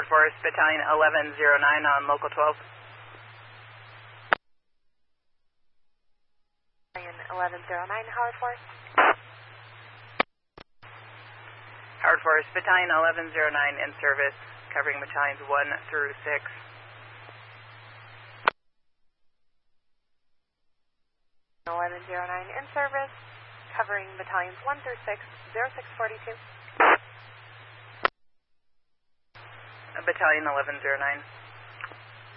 Force, Battalion 1109 on Local 12. Battalion 1109, Howard Force. Howard Force, Battalion 1109 in service, covering battalions 1 through 6. In service, covering battalions 1 through 6, 0642. Battalion 1109.